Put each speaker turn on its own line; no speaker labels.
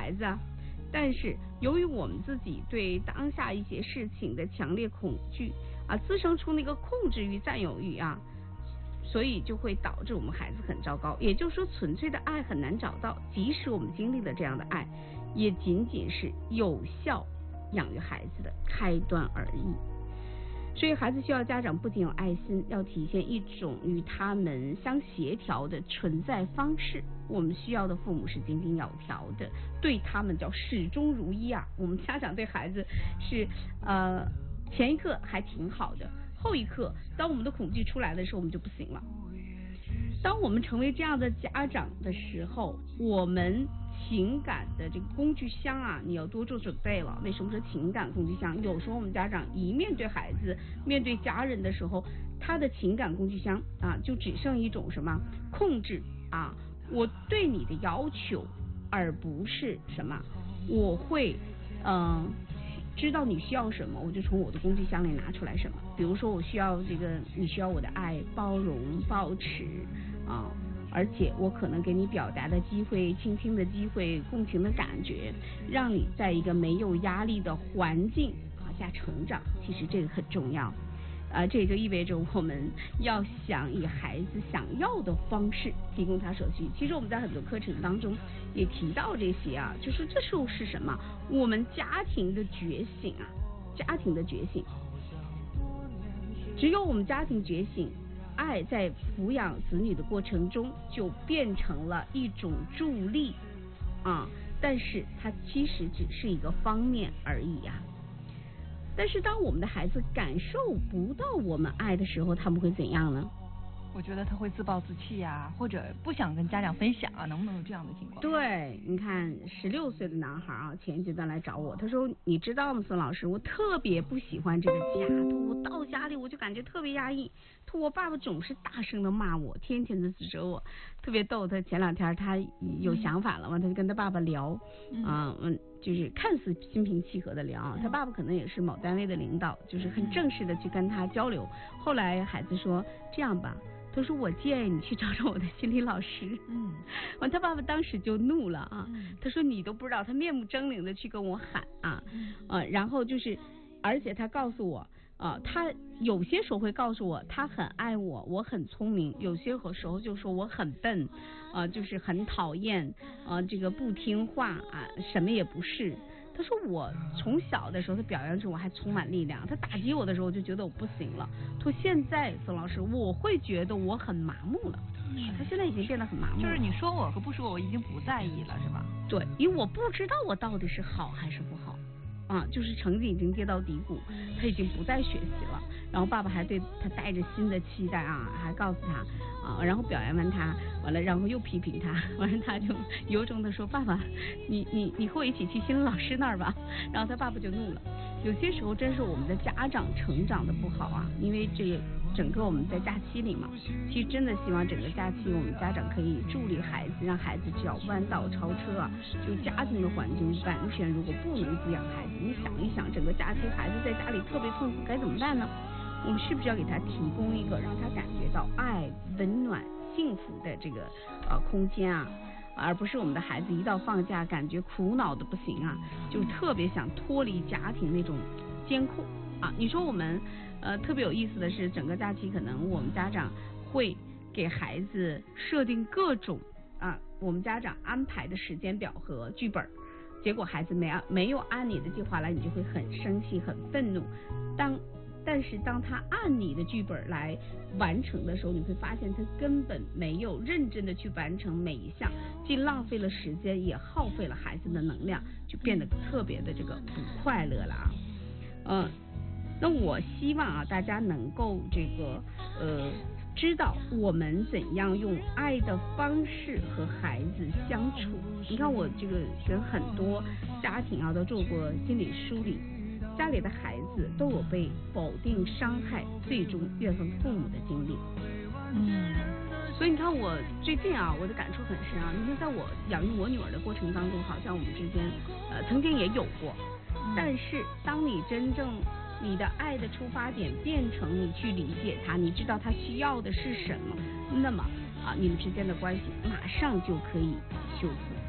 孩子啊。但是由于我们自己对当下一些事情的强烈恐惧啊，滋生出那个控制欲、占有欲啊，所以就会导致我们孩子很糟糕。也就是说，纯粹的爱很难找到，即使我们经历了这样的爱，也仅仅是有效养育孩子的开端而已。所以孩子需要家长不仅有爱心，要体现一种与他们相协调的存在方式。我们需要的父母是井井有条的，对他们叫始终如一啊。我们家长对孩子是前一刻还挺好的，后一刻当我们的恐惧出来的时候，我们就不行了。当我们成为这样的家长的时候，我们情感的这个工具箱啊，你要多做准备了。为什么说情感工具箱？有时候我们家长一面对孩子、面对家人的时候，他的情感工具箱啊，就只剩一种什么控制啊，我对你的要求，而不是什么我会知道你需要什么，我就从我的工具箱里拿出来什么。比如说我需要这个，你需要我的爱、包容、抱持啊，而且我可能给你表达的机会、倾听的机会、共情的感觉，让你在一个没有压力的环境下成长。其实这个很重要。这也就意味着我们要想以孩子想要的方式提供他所需。其实我们在很多课程当中也提到这些啊，就是这时候是什么？我们家庭的觉醒啊，家庭的觉醒。只有我们家庭觉醒，爱在抚养子女的过程中就变成了一种助力啊，但是它其实只是一个方面而已啊。但是当我们的孩子感受不到我们爱的时候，他们会怎样呢？
我觉得他会自暴自弃啊，或者不想跟家长分享啊，能不能有这样的情况？
对，你看16岁的男孩啊，前一阶段来找我，他说你知道吗，孙老师，我特别不喜欢这个家，我到家里我就感觉特别压抑，我爸爸总是大声的骂我，天天的指责我，特别逗。他前2天他有想法了嘛，他就跟他爸爸聊就是看似心平气和的聊，他爸爸可能也是某单位的领导，就是很正式的去跟他交流。后来孩子说这样吧，他说我建议你去找找我的心理老师。完他爸爸当时就怒了啊，他说你都不知道，他面目狰狞的去跟我喊然后就是而且他告诉我他有些时候会告诉我他很爱我，我很聪明，有些时候就说我很笨就是很讨厌这个不听话什么也不是。他说我从小的时候他表扬着我还充满力量，他打击我的时候我就觉得我不行了。他说现在孙老师我会觉得我很麻木了他现在已经变得很麻木了，
就是你说我和不说我已经不在意了，是吧？
对，因为我不知道我到底是好还是不好就是成绩已经跌到低谷，他已经不再学习了。然后爸爸还对他带着新的期待还告诉他然后表扬完他，完了然后又批评他，完了他就由衷的说爸爸你和我一起去心理老师那儿吧。然后他爸爸就怒了。有些时候真是我们的家长成长的不好因为这整个我们在假期里嘛，其实真的希望整个假期我们家长可以助力孩子，让孩子只要弯道超车就家庭的环境完全如果不能滋养孩子，你想一想整个假期孩子在家里特别痛苦该怎么办呢？我们是不是要给他提供一个让他感觉到爱、温暖、幸福的这个空间而不是我们的孩子一到放假感觉苦恼的不行就特别想脱离家庭那种监控你说我们特别有意思的是，整个假期可能我们家长会给孩子设定各种我们家长安排的时间表和剧本，结果孩子没有按你的计划来，你就会很生气很愤怒。但是当他按你的剧本来完成的时候，你会发现他根本没有认真的去完成每一项，既浪费了时间也耗费了孩子的能量，就变得特别的这个不快乐了那我希望大家能够这个知道我们怎样用爱的方式和孩子相处。你看我这个跟很多家庭都做过心理梳理，家里的孩子都有被否定、伤害，最终怨恨父母的经历。所以你看我最近我的感触很深你看在我养育我女儿的过程当中，好像我们之间曾经也有过，但是当你真正你的爱的出发点变成你去理解他，你知道他需要的是什么，那么你们之间的关系马上就可以修复。